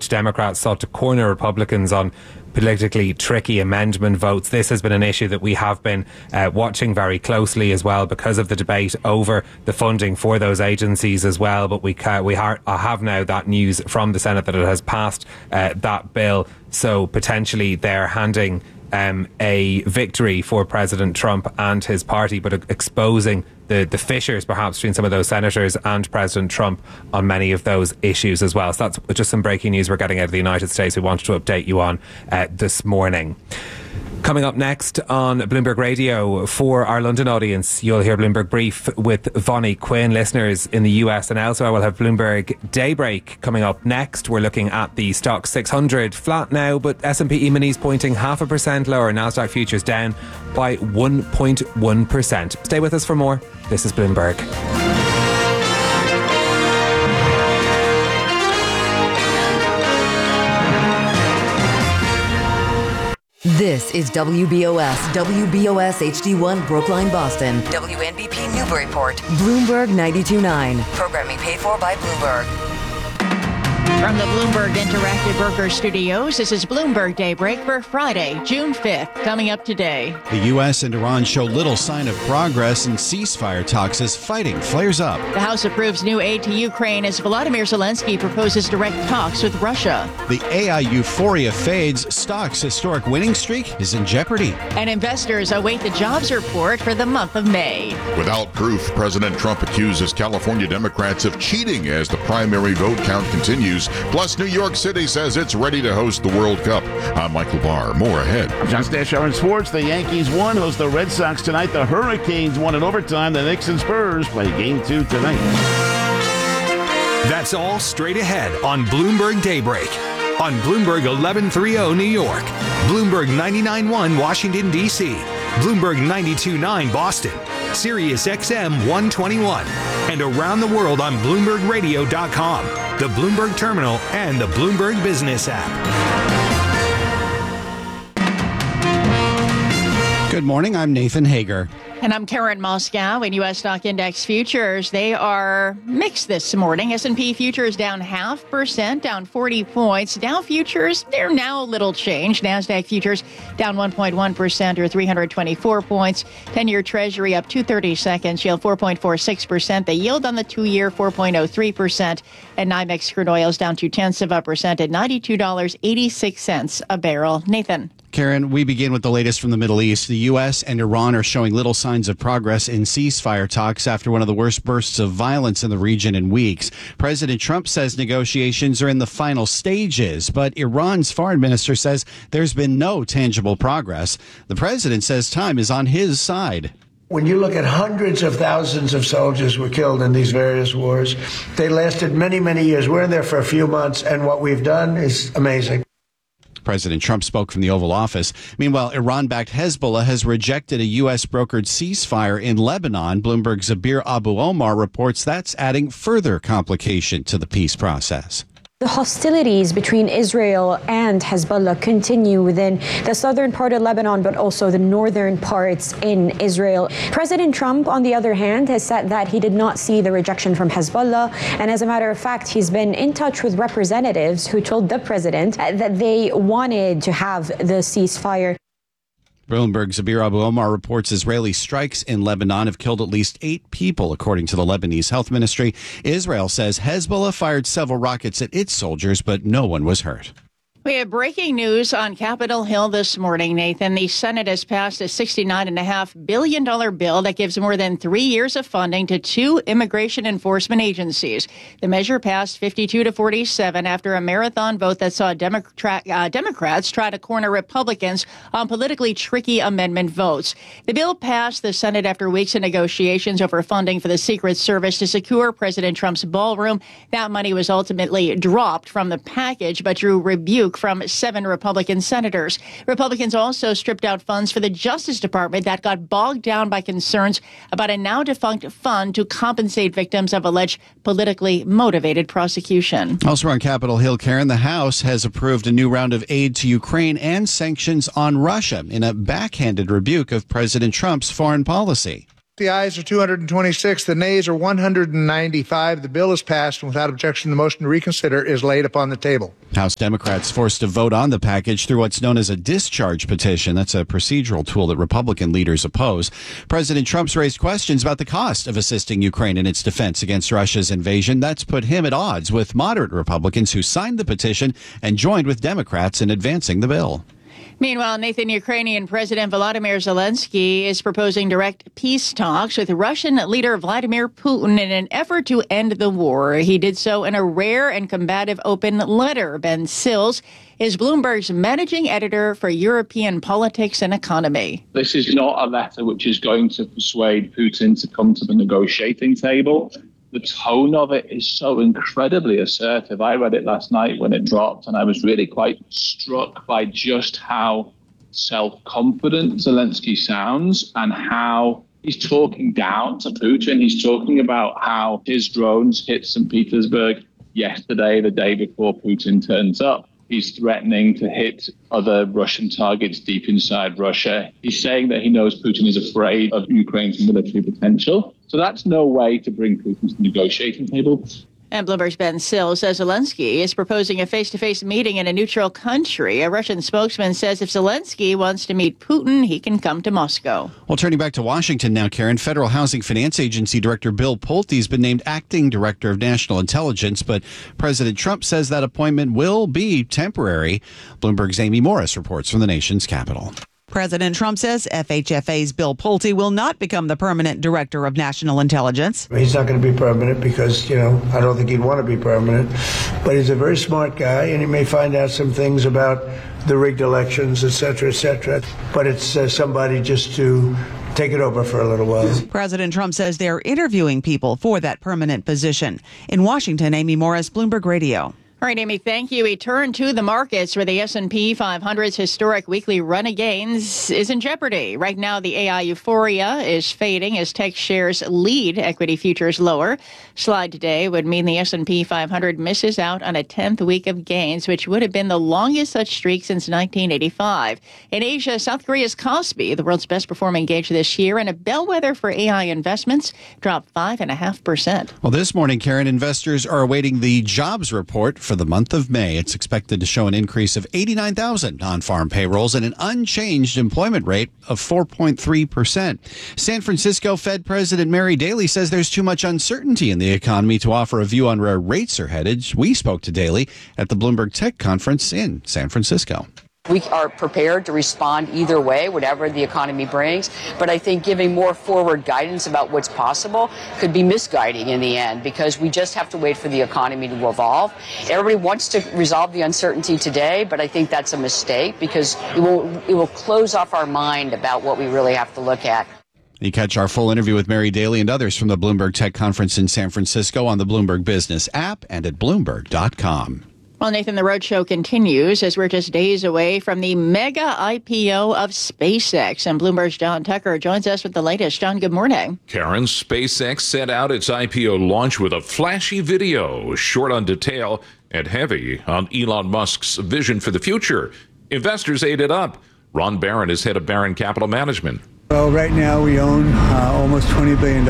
which Democrats sought to corner Republicans on politically tricky amendment votes. This has been an issue that we have been watching very closely as well, because of the debate over the funding for those agencies as well. But we have now that news from the Senate that it has passed that bill. So potentially they're handing a victory for President Trump and his party, but exposing the fissures perhaps between some of those senators and President Trump on many of those issues as well. So that's just some breaking news we're getting out of the United States we wanted to update you on this morning. Coming up next on Bloomberg Radio, for our London audience, you'll hear Bloomberg Brief with Vonnie Quinn. Listeners in the US and elsewhere will have Bloomberg Daybreak coming up next. We're looking at the Stoxx 600 flat now, but S&P E-minis pointing 0.5% lower. Nasdaq futures down by 1.1%. Stay with us for more. This is Bloomberg. This is WBOS HD1 Brookline, Boston. WNBP Newburyport. Bloomberg 92.9. Programming paid for by Bloomberg. From the Bloomberg Interactive Broker Studios, this is Bloomberg Daybreak for Friday, June 5th. Coming up today. The U.S. and Iran show little sign of progress in ceasefire talks as fighting flares up. The House approves new aid to Ukraine as Volodymyr Zelensky proposes direct talks with Russia. The AI euphoria fades. Stock's historic winning streak is in jeopardy. And investors await the jobs report for the month of May. Without proof, President Trump accuses California Democrats of cheating as the primary vote count continues. Plus, New York City says it's ready to host the World Cup. I'm Michael Barr. More ahead. I'm John Stashower in sports. The Yankees won, host the Red Sox tonight. The Hurricanes won in overtime. The Knicks and Spurs play Game 2 tonight. That's all straight ahead on Bloomberg Daybreak. On Bloomberg 1130 New York, Bloomberg 99.1 Washington, D.C., Bloomberg 92.9 Boston, Sirius XM 121, and around the world on BloombergRadio.com, the Bloomberg Terminal, and the Bloomberg Business app. Good morning, I'm Nathan Hager. And I'm Karen Moscow. In U.S. stock index futures, they are mixed this morning. S&P futures down 0.5%, down 40 points. Dow futures, they're now a little changed. NASDAQ futures down 1.1% or 324 points. 10-year Treasury up 2/32, yield 4.46%. The yield on the 2-year 4.03%. And NYMEX crude oil is down 0.2% at $92.86 a barrel. Nathan. Karen, we begin with the latest from the Middle East. The U.S. and Iran are showing little signs of progress in ceasefire talks after one of the worst bursts of violence in the region in weeks. President Trump says negotiations are in the final stages, but Iran's foreign minister says there's been no tangible progress. The president says time is on his side. When you look at hundreds of thousands of soldiers were killed in these various wars, they lasted many, many years. We're in there for a few months, and what we've done is amazing. President Trump spoke from the Oval Office. Meanwhile, Iran-backed Hezbollah has rejected a U.S.-brokered ceasefire in Lebanon. Bloomberg's Zabir Abu Omar reports that's adding further complication to the peace process. The hostilities between Israel and Hezbollah continue within the southern part of Lebanon, but also the northern parts in Israel. President Trump, on the other hand, has said that he did not see the rejection from Hezbollah. And as a matter of fact, he's been in touch with representatives who told the president that they wanted to have the ceasefire. Bloomberg's Zabir Abu Omar reports Israeli strikes in Lebanon have killed at least 8 people, according to the Lebanese health ministry. Israel says Hezbollah fired several rockets at its soldiers, but no one was hurt. We have breaking news on Capitol Hill this morning, Nathan. The Senate has passed a $69.5 billion bill that gives more than 3 years of funding to 2 immigration enforcement agencies. The measure passed 52-47 after a marathon vote that saw Democrats try to corner Republicans on politically tricky amendment votes. The bill passed the Senate after weeks of negotiations over funding for the Secret Service to secure President Trump's ballroom. That money was ultimately dropped from the package, but drew rebuke from 7 Republican senators. Republicans also stripped out funds for the Justice Department that got bogged down by concerns about a now-defunct fund to compensate victims of alleged politically motivated prosecution. Also on Capitol Hill, Karen, the House has approved a new round of aid to Ukraine and sanctions on Russia in a backhanded rebuke of President Trump's foreign policy. The ayes are 226, the nays are 195. The bill is passed, and without objection, the motion to reconsider is laid upon the table. House Democrats forced to vote on the package through what's known as a discharge petition. That's a procedural tool that Republican leaders oppose. President Trump's raised questions about the cost of assisting Ukraine in its defense against Russia's invasion. That's put him at odds with moderate Republicans who signed the petition and joined with Democrats in advancing the bill. Meanwhile, Nathan, Ukrainian President Volodymyr Zelensky is proposing direct peace talks with Russian leader Vladimir Putin in an effort to end the war. He did so in a rare and combative open letter. Ben Sills is Bloomberg's managing editor for European politics and economy. This is not a letter which is going to persuade Putin to come to the negotiating table. The tone of it is so incredibly assertive. I read it last night when it dropped, and I was really quite struck by just how self-confident Zelensky sounds and how he's talking down to Putin. He's talking about how his drones hit St. Petersburg yesterday, the day before Putin turns up. He's threatening to hit other Russian targets deep inside Russia. He's saying that he knows Putin is afraid of Ukraine's military potential. So that's no way to bring Putin to the negotiating table. And Bloomberg's Ben Sills says Zelensky is proposing a face-to-face meeting in a neutral country. A Russian spokesman says if Zelensky wants to meet Putin, he can come to Moscow. Well, turning back to Washington now, Karen, Federal Housing Finance Agency Director Bill Pulte has been named acting director of national intelligence, but President Trump says that appointment will be temporary. Bloomberg's Amy Morris reports from the nation's capital. President Trump says FHFA's Bill Pulte will not become the permanent director of national intelligence. He's not going to be permanent because, I don't think he'd want to be permanent. But he's a very smart guy, and he may find out some things about the rigged elections, et cetera, et cetera. But it's somebody just to take it over for a little while. President Trump says they're interviewing people for that permanent position. In Washington, Amy Morris, Bloomberg Radio. All right, Amy, thank you. We turn to the markets where the S&P 500's historic weekly run of gains is in jeopardy. Right now, the AI euphoria is fading as tech shares lead equity futures lower. Slide today would mean the S&P 500 misses out on a 10th week of gains, which would have been the longest such streak since 1985. In Asia, South Korea's Kospi, the world's best performing gauge this year, and a bellwether for AI investments, dropped 5.5%. Well, this morning, Karen, investors are awaiting the jobs report for the month of May. It's expected to show an increase of 89,000 non-farm payrolls and an unchanged employment rate of 4.3%. San Francisco Fed President Mary Daly says there's too much uncertainty in the economy to offer a view on where rates are headed. We spoke to Daly at the Bloomberg Tech Conference in San Francisco. We are prepared to respond either way, whatever the economy brings. But I think giving more forward guidance about what's possible could be misguiding in the end, because we just have to wait for the economy to evolve. Everybody wants to resolve the uncertainty today, but I think that's a mistake because it will close off our mind about what we really have to look at. You catch our full interview with Mary Daly and others from the Bloomberg Tech Conference in San Francisco on the Bloomberg Business app and at Bloomberg.com. Well, Nathan, the roadshow continues as we're just days away from the mega IPO of SpaceX. And Bloomberg's John Tucker joins us with the latest. John, good morning. Karen, SpaceX set out its IPO launch with a flashy video, short on detail and heavy on Elon Musk's vision for the future. Investors ate it up. Ron Barron is head of Barron Capital Management. Well, right now we own almost $20 billion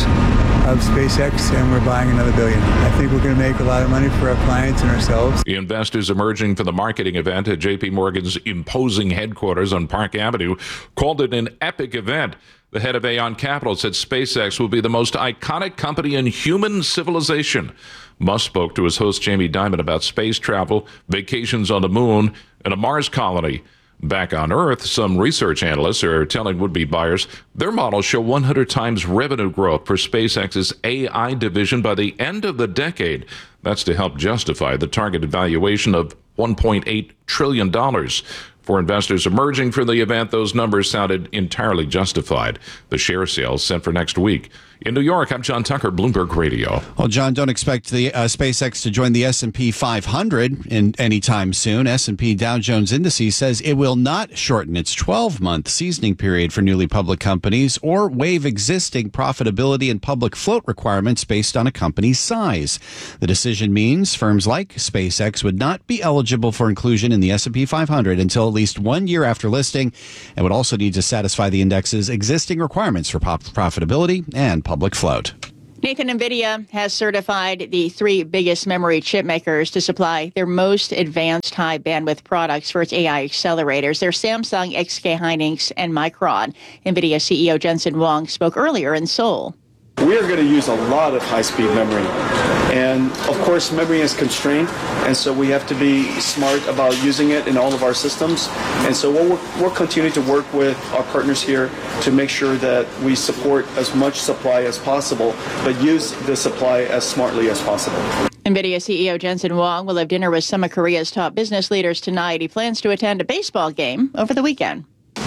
of SpaceX, and we're buying another $1 billion. I think we're going to make a lot of money for our clients and ourselves. Investors emerging for the marketing event at J.P. Morgan's imposing headquarters on Park Avenue called it an epic event. The head of Aon Capital said SpaceX will be the most iconic company in human civilization. Musk spoke to his host Jamie Dimon about space travel, vacations on the moon, and a Mars colony. Back on Earth, some research analysts are telling would-be buyers their models show 100 times revenue growth for SpaceX's AI division by the end of the decade. That's to help justify the targeted valuation of $1.8 trillion. For investors emerging from the event, those numbers sounded entirely justified. The share sales set for next week. In New York, I'm John Tucker, Bloomberg Radio. Well, John, don't expect the SpaceX to join the S&P 500 in anytime soon. S&P Dow Jones Indices says it will not shorten its 12-month seasoning period for newly public companies or waive existing profitability and public float requirements based on a company's size. The decision means firms like SpaceX would not be eligible for inclusion in the S&P 500 until at least 1 year after listing and would also need to satisfy the index's existing requirements for profitability and public float. Nathan, NVIDIA has certified the 3 biggest memory chip makers to supply their most advanced high bandwidth products for its AI accelerators. They're Samsung, SK Hynix, and Micron. NVIDIA CEO Jensen Huang spoke earlier in Seoul. We are going to use a lot of high-speed memory. And, of course, memory is constrained, and so we have to be smart about using it in all of our systems. And so we'll continue to work with our partners here to make sure that we support as much supply as possible, but use the supply as smartly as possible. NVIDIA CEO Jensen Huang will have dinner with some of Korea's top business leaders tonight. He plans to attend a baseball game over the weekend.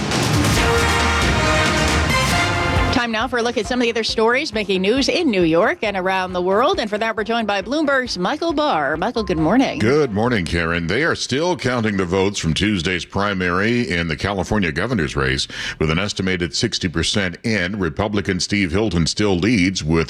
Time now for a look at some of the other stories making news in New York and around the world. And for that, we're joined by Bloomberg's Michael Barr. Michael, good morning. Good morning, Karen. They are still counting the votes from Tuesday's primary in the California governor's race. With an estimated 60% in, Republican Steve Hilton still leads with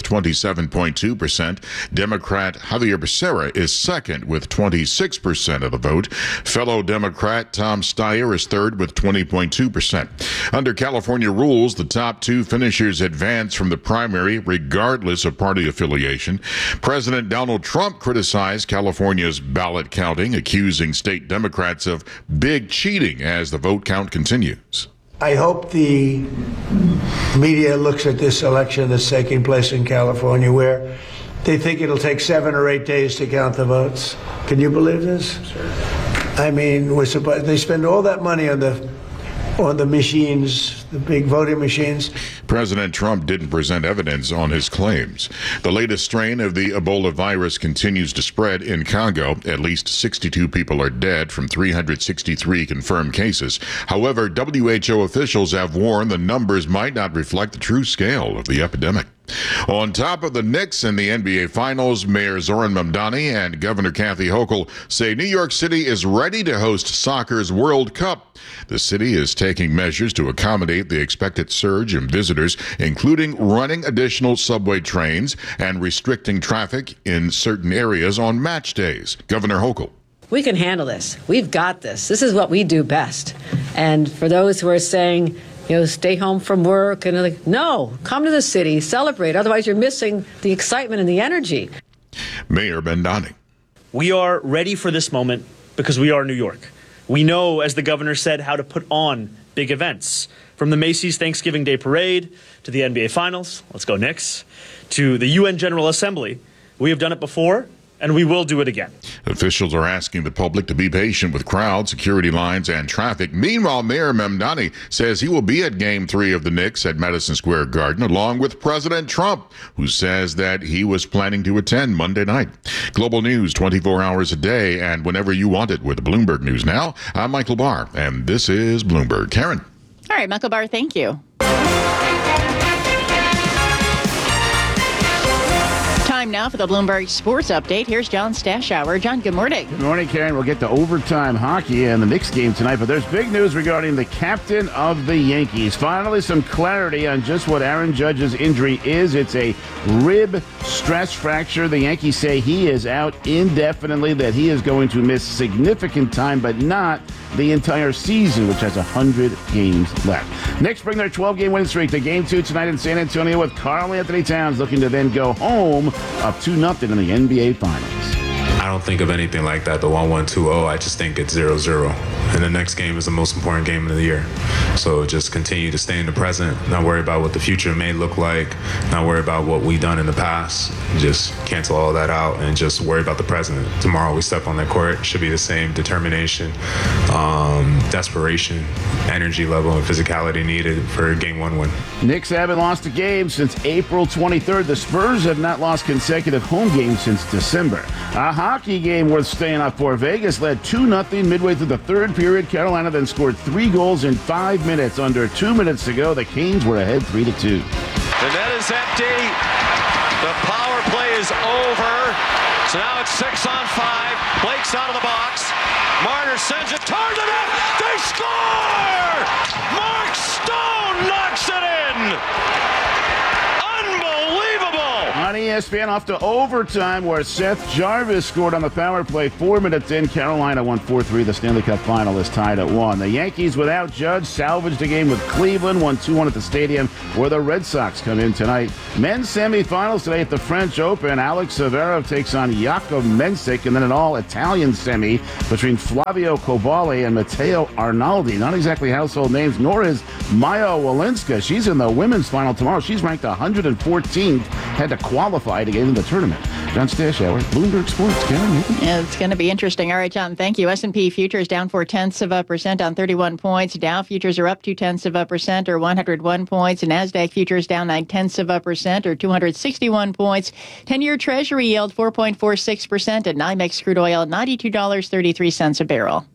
27.2%. Democrat Javier Becerra is second with 26% of the vote. Fellow Democrat Tom Steyer is third with 20.2%. Under California rules, the top 2 finishers advance from the primary regardless of party affiliation. President Donald Trump criticized California's ballot counting, accusing state Democrats of big cheating as the vote count continues. I hope the media looks at this election that's taking place in California where they think it'll take 7 or 8 days to count the votes. Can you believe this? I mean, they spend all that money on the machines, the big voting machines. President Trump didn't present evidence on his claims. The latest strain of the Ebola virus continues to spread in Congo. At least 62 people are dead from 363 confirmed cases. However, WHO officials have warned the numbers might not reflect the true scale of the epidemic. On top of the Knicks in the NBA Finals, Mayor Zoran Mamdani and Governor Kathy Hochul say New York City is ready to host soccer's World Cup. The city is taking measures to accommodate the expected surge in visitors, including running additional subway trains and restricting traffic in certain areas on match days. Governor Hochul. We can handle this. We've got this. This is what we do best. And for those who are saying, stay home from work, and no, come to the city, celebrate. Otherwise, you're missing the excitement and the energy. Mayor Mamdani. We are ready for this moment because we are New York. We know, as the governor said, how to put on big events. From the Macy's Thanksgiving Day Parade to the NBA Finals, let's go Knicks, to the UN General Assembly. We have done it before, and we will do it again. Officials are asking the public to be patient with crowds, security lines, and traffic. Meanwhile, Mayor Mamdani says he will be at Game 3 of the Knicks at Madison Square Garden, along with President Trump, who says that he was planning to attend Monday night. Global news 24 hours a day and whenever you want it with Bloomberg News Now. I'm Michael Barr, and this is Bloomberg. Karen. All right, Michael Barr, thank you. Time now for the Bloomberg Sports Update. Here's John Stashower. John, good morning. Good morning, Karen. We'll get to overtime hockey and the Knicks game tonight, but there's big news regarding the captain of the Yankees. Finally, some clarity on just what Aaron Judge's injury is. It's a rib stress fracture. The Yankees say he is out indefinitely, that he is going to miss significant time, but not the entire season, which has 100 games left. Knicks bring their 12-game winning streak to Game 2 tonight in San Antonio with Karl Anthony Towns looking to then go home up 2-0 in the NBA Finals. I don't think of anything like that, the 1-1-2-0. I just think it's 0-0. And the next game is the most important game of the year. So just continue to stay in the present, not worry about what the future may look like, not worry about what we've done in the past. Just cancel all that out and just worry about the present. Tomorrow we step on that court. It should be the same determination, desperation, energy level, and physicality needed for a Game 1 win. Knicks haven't lost a game since April 23rd. The Spurs have not lost consecutive home games since December. A hockey game worth staying up for. Vegas led 2-0 midway through the third period. Carolina then scored 3 goals in 5 minutes. Under 2 minutes to go, the Canes were ahead 3-2. The net is empty. The power play is over. So now it's 6-on-5. Blake's out of the box. Marner sends it toward the net. They score! Mark Stone knocks it in! Unbelievable! On ESPN off to overtime where Seth Jarvis scored on the power play 4 minutes in. Carolina won 4-3. The Stanley Cup final is tied at 1. The Yankees without Judge salvaged the game with Cleveland, won 2-1 at the stadium where the Red Sox come in tonight. Men's semifinals today at the French Open. Alex Zverev takes on Jakub Mensik, and then an all-Italian semi between Flavio Coballi and Matteo Arnaldi. Not exactly household names, nor is Maya Walinska. She's in the women's final tomorrow. She's ranked 114th, had to qualify to get into the tournament. John Stashower, Bloomberg Sports. Yeah, it's going to be interesting. All right, John, thank you. S&P futures down 0.4% on 31 points. Dow futures are up 0.2% or 101 points. And NASDAQ futures down 0.9% or 261 points. 10-year Treasury yield 4.46%, and NYMEX crude oil $92.33 a barrel.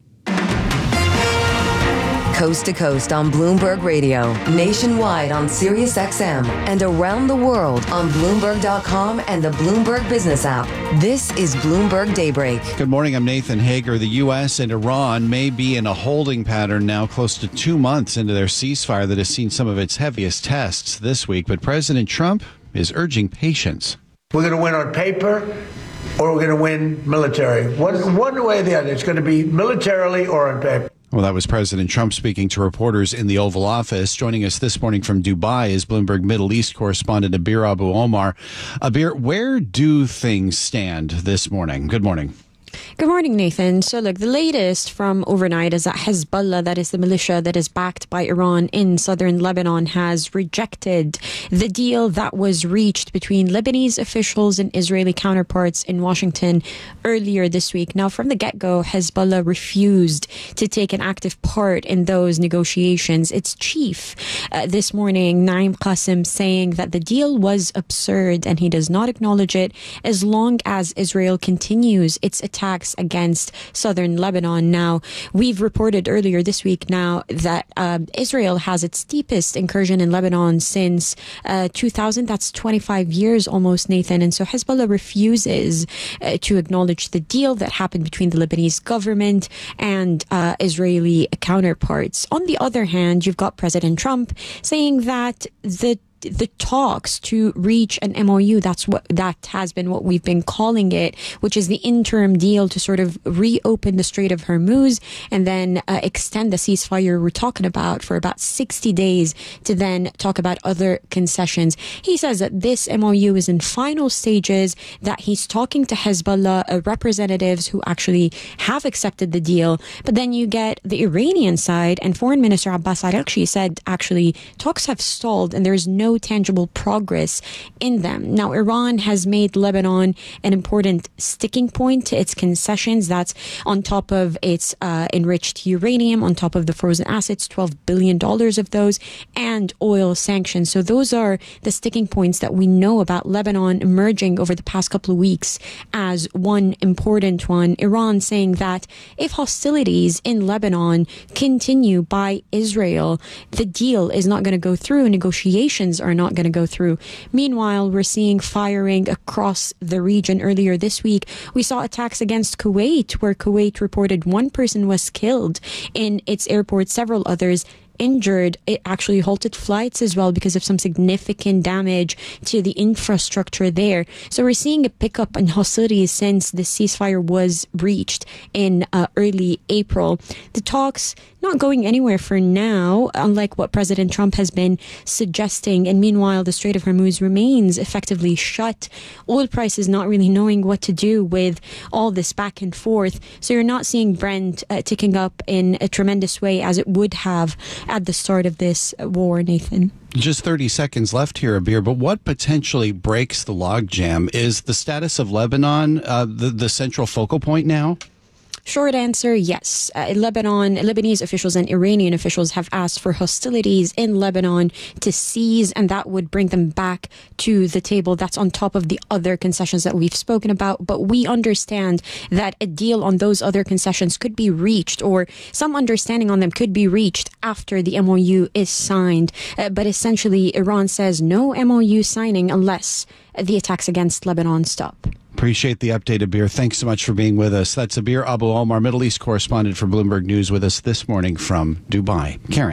Coast to coast on Bloomberg Radio, nationwide on Sirius XM, and around the world on Bloomberg.com and the Bloomberg Business app. This is Bloomberg Daybreak. Good morning, I'm Nathan Hager. The U.S. and Iran may be in a holding pattern now close to 2 months into their ceasefire that has seen some of its heaviest tests this week. But President Trump is urging patience. We're going to win on paper, or we're going to win military. One way or the other. It's going to be militarily or on paper. Well, that was President Trump speaking to reporters in the Oval Office. Joining us this morning from Dubai is Bloomberg Middle East correspondent Abir Abu Omar. Abir, where do things stand this morning? Good morning. Good morning, Nathan. So look, the latest from overnight is that Hezbollah, that is the militia that is backed by Iran in southern Lebanon, has rejected the deal that was reached between Lebanese officials and Israeli counterparts in Washington earlier this week. Now, from the get-go, Hezbollah refused to take an active part in those negotiations. Its chief this morning, Naim Qassem, saying that the deal was absurd and he does not acknowledge it as long as Israel continues its attacks against southern Lebanon. Now, we've reported earlier this week now that Israel has its deepest incursion in Lebanon since 2000. That's 25 years almost, Nathan. And so Hezbollah refuses to acknowledge the deal that happened between the Lebanese government and Israeli counterparts. On the other hand, you've got President Trump saying that the talks to reach an MOU, that has been what we've been calling it, which is the interim deal to sort of reopen the Strait of Hormuz and then extend the ceasefire we're talking about for about 60 days to then talk about other concessions. He says that this MOU is in final stages, that he's talking to Hezbollah representatives who actually have accepted the deal. But then you get the Iranian side, and Foreign Minister Abbas Araghchi said actually talks have stalled and there's no tangible progress in them. Now, Iran has made Lebanon an important sticking point to its concessions. That's on top of its enriched uranium, on top of the frozen assets, $12 billion of those, and oil sanctions. So those are the sticking points that we know about Lebanon emerging over the past couple of weeks as one important one. Iran saying that if hostilities in Lebanon continue by Israel, the deal is not going to go through. Negotiations are not going to go through. Meanwhile, we're seeing firing across the region. Earlier this week, we saw attacks against Kuwait, where Kuwait reported one person was killed in its airport, several others injured. It actually halted flights as well because of some significant damage to the infrastructure there. So we're seeing a pickup in hostilities since the ceasefire was reached in early April. The talks not going anywhere for now, unlike what President Trump has been suggesting. And meanwhile, the Strait of Hormuz remains effectively shut. Oil prices not really knowing what to do with all this back and forth. So you're not seeing Brent ticking up in a tremendous way as it would have at the start of this war, Nathan. Just 30 seconds left here, Abir, but what potentially breaks the logjam? Is the status of Lebanon the central focal point now? Short answer, yes. Lebanese officials and Iranian officials have asked for hostilities in Lebanon to cease, and that would bring them back to the table. That's on top of the other concessions that we've spoken about. But we understand that a deal on those other concessions could be reached, or some understanding on them could be reached after the MOU is signed. But essentially, Iran says no MOU signing unless the attacks against Lebanon stop. Appreciate the update, Abir. Thanks so much for being with us. That's Abir Abu Omar, Middle East correspondent for Bloomberg News, with us this morning from Dubai. Karen.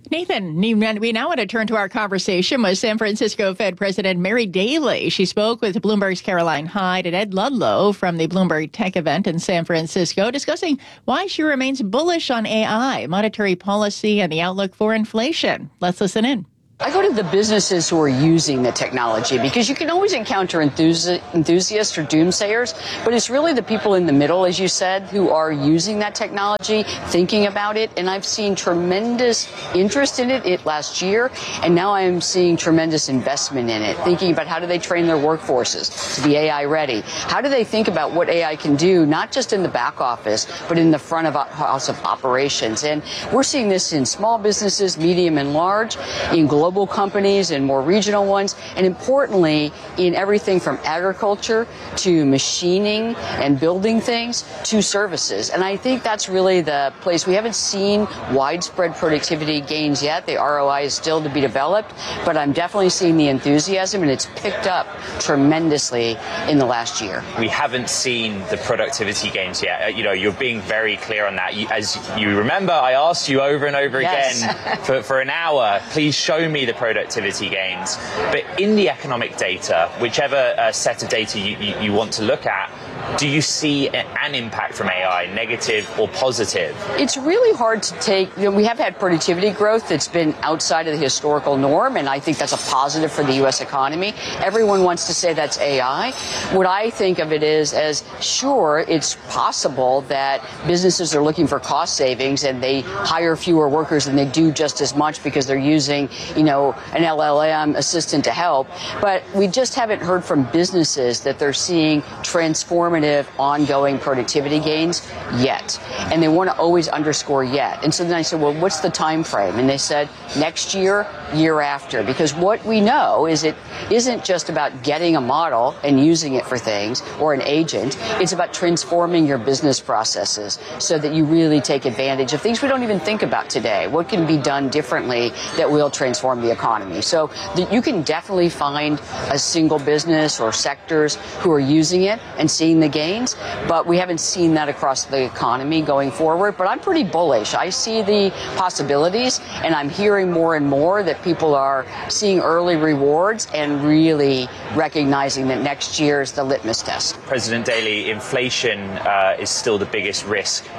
Nathan, we now want to turn to our conversation with San Francisco Fed President Mary Daly. She spoke with Bloomberg's Caroline Hyde and Ed Ludlow from the Bloomberg Tech event in San Francisco, discussing why she remains bullish on AI, monetary policy, and the outlook for inflation. Let's listen in. I go to the businesses who are using the technology because you can always encounter enthusiasts or doomsayers, but it's really the people in the middle, as you said, who are using that technology, thinking about it. And I've seen tremendous interest in it last year, and now I'm seeing tremendous investment in it, thinking about how do they train their workforces to be AI ready? How do they think about what AI can do, not just in the back office, but in the front of house of operations? And we're seeing this in small businesses, medium and large, in global companies and more regional ones, and importantly, in everything from agriculture to machining and building things to services. And I think that's really the place. We haven't seen widespread productivity gains yet. The ROI is still to be developed, but I'm definitely seeing the enthusiasm, and it's picked up tremendously in the last year. We haven't seen the productivity gains yet. You're being very clear on that. As you remember, I asked you over and over again for an hour, please show me the productivity gains. But in the economic data, whichever set of data you want to look at, do you see an impact from AI, negative or positive? It's really hard to take. We have had productivity growth that's been outside of the historical norm, and I think that's a positive for the U.S. economy. Everyone wants to say that's AI. What I think of it is as, sure, it's possible that businesses are looking for cost savings and they hire fewer workers and they do just as much because they're using, an LLM assistant to help. But we just haven't heard from businesses that they're seeing transformative, ongoing productivity gains yet. And they want to always underscore yet. And so then I said, well, what's the time frame? And they said next year, year after. Because what we know is it isn't just about getting a model and using it for things or an agent. It's about transforming your business processes so that you really take advantage of things we don't even think about today. What can be done differently that will transform the economy? So you can definitely find a single business or sectors who are using it and seeing the gains, but we haven't seen that across the economy going forward. But I'm pretty bullish. I see the possibilities, and I'm hearing more and more that people are seeing early rewards and really recognizing that next year is the litmus test. President Daly, inflation is still the biggest risk,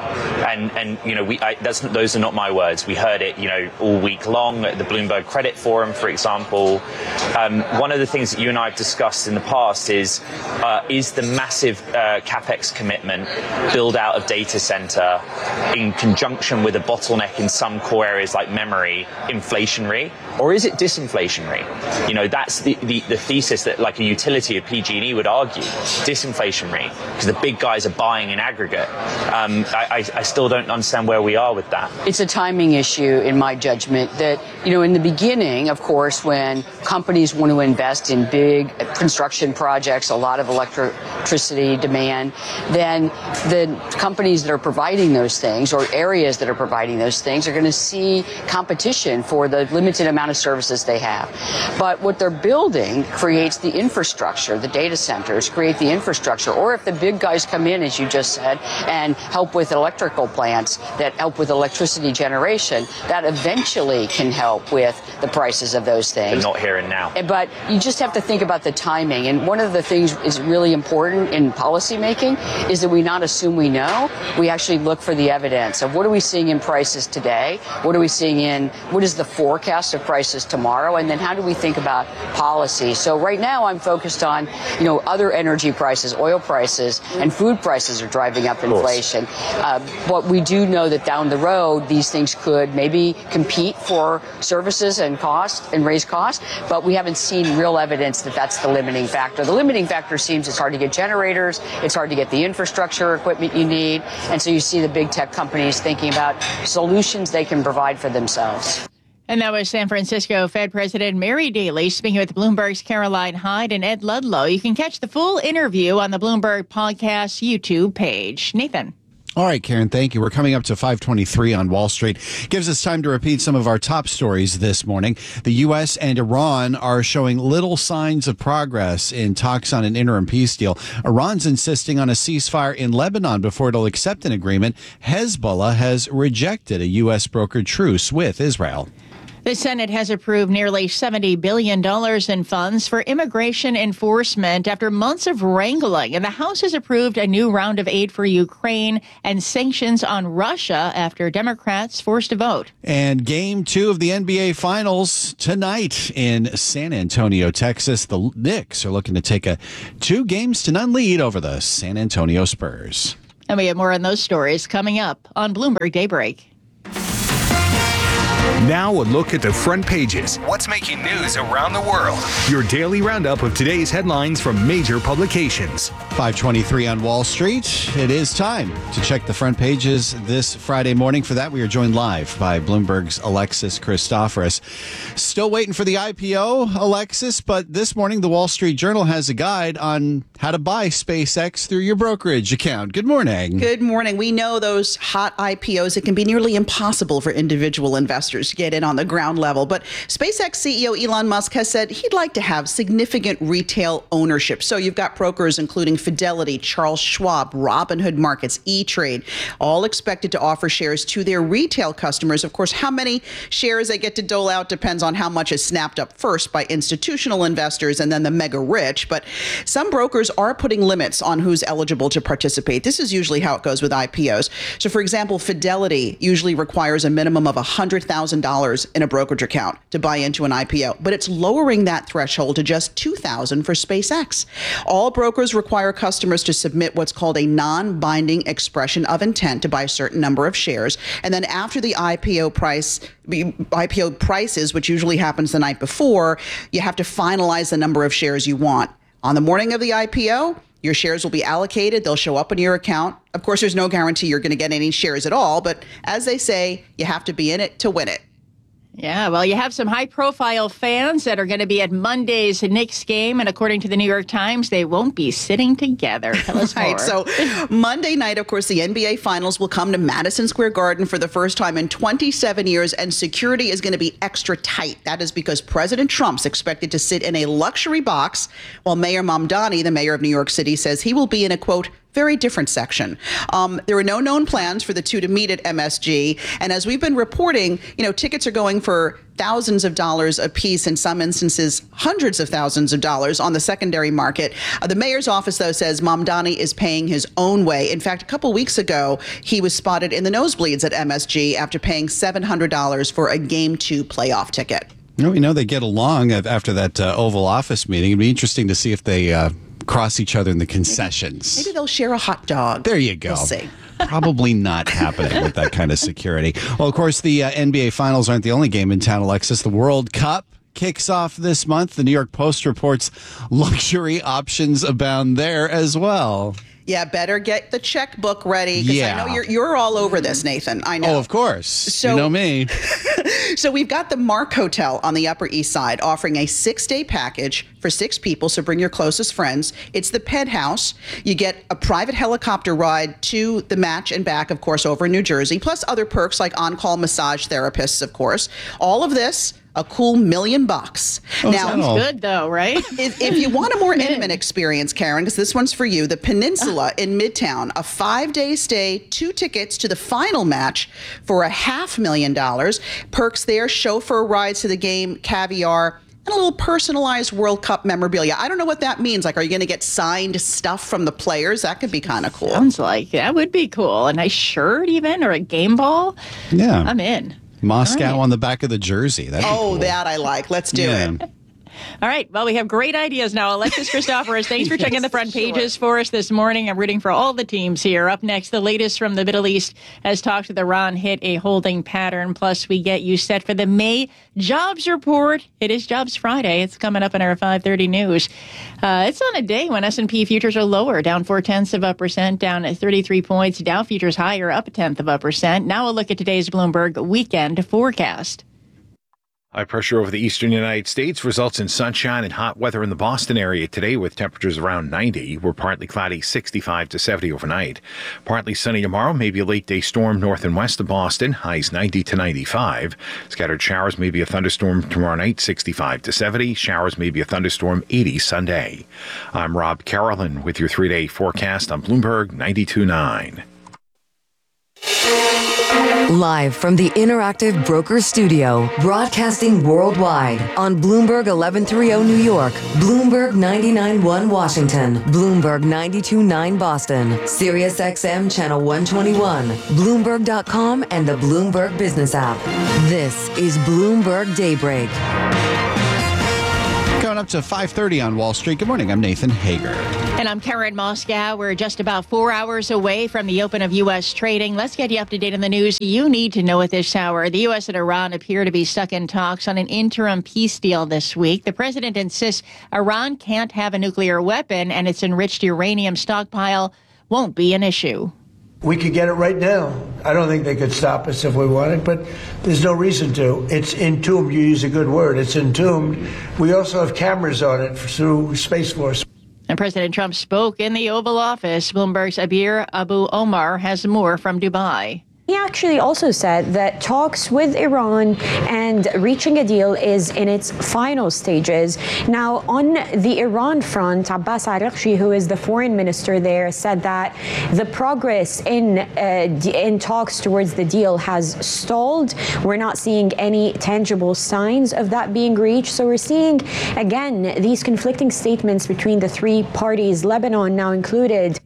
and those are not my words. We heard it, all week long at the Bloomberg Credit Forum, for example. One of the things that you and I have discussed in the past is the massive capex commitment, build out of data center, in conjunction with a bottleneck in some core areas like memory, inflationary, or is it disinflationary? That's the thesis that, like a utility of PG&E would argue, disinflationary, because the big guys are buying in aggregate. I still don't understand where we are with that. It's a timing issue, in my judgment, that, in the beginning, of course, when companies want to invest in big construction projects, a lot of electricity demand, then the companies that are providing those things or areas that are providing those things are going to see competition for the limited amount of services they have. But what they're building creates the infrastructure. The data centers create the infrastructure. Or if the big guys come in, as you just said, and help with electrical plants that help with electricity generation, that eventually can help with the prices of those things. But not here and now. But you just have to think about the timing. And one of the things is really important in policy making is that we not assume we know. We actually look for the evidence of what are we seeing in prices today? What are we seeing what is the forecast of prices tomorrow? And then how do we think about policy? So right now I'm focused on, other energy prices, oil prices, and food prices are driving up inflation. But we do know that down the road, these things could maybe compete for services and cost and raise costs, but we haven't seen real evidence that that's the limiting factor. The limiting factor seems it's hard to get generators, it's hard to get the infrastructure equipment you need, and so you see the big tech companies thinking about solutions they can provide for themselves. And that was San Francisco Fed President Mary Daly speaking with Bloomberg's Caroline Hyde and Ed Ludlow. You can catch the full interview on the Bloomberg Podcast YouTube page. Nathan. All right, Karen, thank you. We're coming up to 5:23 on Wall Street. Gives us time to repeat some of our top stories this morning. The U.S. and Iran are showing little signs of progress in talks on an interim peace deal. Iran's insisting on a ceasefire in Lebanon before it'll accept an agreement. Hezbollah has rejected a U.S. brokered truce with Israel. The Senate has approved nearly $70 billion in funds for immigration enforcement after months of wrangling. And the House has approved a new round of aid for Ukraine and sanctions on Russia after Democrats forced a vote. And Game 2 of the NBA Finals tonight in San Antonio, Texas. The Knicks are looking to take a 2-0 lead over the San Antonio Spurs. And we have more on those stories coming up on Bloomberg Daybreak. Now a look at the front pages. What's making news around the world? Your daily roundup of today's headlines from major publications. 5:23 on Wall Street. It is time to check the front pages this Friday morning. For that, we are joined live by Bloomberg's Alexis Christoforous. Still waiting for the IPO, Alexis, but this morning the Wall Street Journal has a guide on how to buy SpaceX through your brokerage account. Good morning. Good morning. We know those hot IPOs, it can be nearly impossible for individual investors to get in on the ground level. But SpaceX CEO Elon Musk has said he'd like to have significant retail ownership. So you've got brokers including Fidelity, Charles Schwab, Robinhood Markets, E-Trade, all expected to offer shares to their retail customers. Of course, how many shares they get to dole out depends on how much is snapped up first by institutional investors and then the mega rich. But some brokers are putting limits on who's eligible to participate. This is usually how it goes with IPOs. So, for example, Fidelity usually requires a minimum of $100,000 in a brokerage account to buy into an IPO, but it's lowering that threshold to just $2,000 for SpaceX. All brokers require customers to submit what's called a non-binding expression of intent to buy a certain number of shares. And then after the IPO prices, which usually happens the night before, you have to finalize the number of shares you want. On the morning of the IPO, your shares will be allocated. They'll show up in your account. Of course, there's no guarantee you're going to get any shares at all, but as they say, you have to be in it to win it. Yeah, well, you have some high-profile fans that are going to be at Monday's Knicks game, and according to the New York Times, they won't be sitting together. Tell us more. So Monday night, of course, the NBA Finals will come to Madison Square Garden for the first time in 27 years, and security is going to be extra tight. That is because President Trump's expected to sit in a luxury box, while Mayor Mamdani, the mayor of New York City, says he will be in a, quote, very different section. There are no known plans for the two to meet at MSG. And as we've been reporting, tickets are going for thousands of dollars a piece, in some instances, hundreds of thousands of dollars on the secondary market. The mayor's office, though, says Mamdani is paying his own way. In fact, a couple weeks ago, he was spotted in the nosebleeds at MSG after paying $700 for a Game 2 playoff ticket. We know they get along after that Oval Office meeting. It'd be interesting to see if they cross each other in the concessions. Maybe they'll share a hot dog. There you go. We'll see. Probably not happening with that kind of security. Well, of course, the NBA Finals aren't the only game in town, Alexis. The World Cup kicks off this month. The New York Post reports luxury options abound there as well. Yeah, better get the checkbook ready, because I know you're all over this, Nathan. I know. Oh, of course. So, you know me. So we've got the Mark Hotel on the Upper East Side offering a 6-day package for 6 people, so bring your closest friends. It's the Penthouse. You get a private helicopter ride to the match and back, of course, over in New Jersey, plus other perks like on-call massage therapists, of course. All of this, a cool $1 million. Oh, now, sounds good, though, right? If you want a more intimate experience, Karen, because this one's for you, the Peninsula in Midtown, a 5-day stay, 2 tickets to the final match for $500,000. Perks there, chauffeur rides to the game, caviar, and a little personalized World Cup memorabilia. I don't know what that means. Like, are you going to get signed stuff from the players? That could be kind of cool. Sounds like that would be cool. A nice shirt even, or a game ball. Yeah. I'm in. Moscow on the back of the jersey. That'd be cool. That I like. Let's do it. All right. Well, we have great ideas now. Alexis Christoforous, thanks for checking the front pages for us this morning. I'm rooting for all the teams here. Up next, the latest from the Middle East as talks with Iran hit a holding pattern. Plus, we get you set for the May jobs report. It is Jobs Friday. It's coming up in our 5:30 news. It's on a day when S&P futures are lower, down 0.4%, down at 33 points. Dow futures higher, up 0.1%. Now a look at today's Bloomberg weekend forecast. High pressure over the eastern United States results in sunshine and hot weather in the Boston area today with temperatures around 90. We're partly cloudy, 65 to 70 overnight. Partly sunny tomorrow, maybe a late day storm north and west of Boston, highs 90 to 95. Scattered showers, maybe a thunderstorm tomorrow night, 65 to 70. Showers, maybe a thunderstorm, 80 Sunday. I'm Rob Carolyn with your 3-day forecast on Bloomberg 92.9. Live from the Interactive Broker Studio, broadcasting worldwide on Bloomberg 1130 New York, Bloomberg 99.1 Washington, Bloomberg 92.9 Boston, Sirius XM Channel 121, Bloomberg.com, and the Bloomberg Business app. This is Bloomberg Daybreak. Going up to 5:30 on Wall Street. Good morning. I'm Nathan Hager. And I'm Karen Moscow. We're just about 4 hours away from the open of U.S. trading. Let's get you up to date on the news you need to know at this hour. The U.S. and Iran appear to be stuck in talks on an interim peace deal this week. The president insists Iran can't have a nuclear weapon and its enriched uranium stockpile won't be an issue. We could get it right now. I don't think they could stop us if we wanted, but there's no reason to. It's entombed. You use a good word. It's entombed. We also have cameras on it through Space Force. And President Trump spoke in the Oval Office. Bloomberg's Abir Abu Omar has more from Dubai. He actually also said that talks with Iran and reaching a deal is in its final stages. Now, on the Iran front, Abbas Araghchi, who is the foreign minister there, said that the progress in talks towards the deal has stalled. We're not seeing any tangible signs of that being reached. So we're seeing, again, these conflicting statements between the three parties, Lebanon now included.